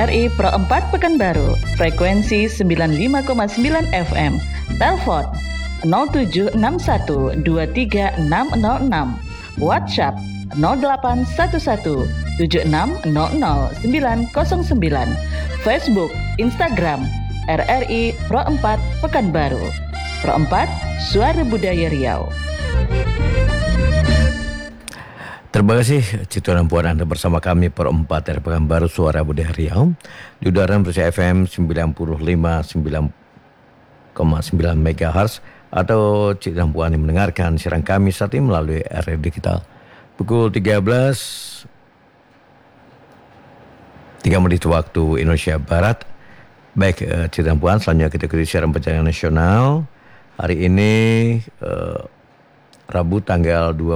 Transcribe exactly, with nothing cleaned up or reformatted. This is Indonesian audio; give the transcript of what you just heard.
R I Pro empat Pekanbaru, frekuensi sembilan puluh lima koma sembilan F M. Telepon nol tujuh enam satu dua tiga enam nol enam. WhatsApp nol delapan satu satu tujuh enam nol nol sembilan nol sembilan. Facebook, Instagram R R I Pro empat Pekanbaru. Pro empat, Suara Budaya Riau. Terima kasih Citra dan Puan Anda bersama kami Pro empat dari Pekanbaru Suara Budaya Riau di udara bersama F M sembilan puluh lima sembilan koma sembilan megahertz atau Citra dan Puan yang mendengarkan siaran kami saat ini melalui R R Digital pukul tiga belas tiga menit waktu Indonesia Barat. Baik Citra dan Puan, selanjutnya kita ikuti siaran perjalanan nasional hari ini eh, Rabu tanggal dua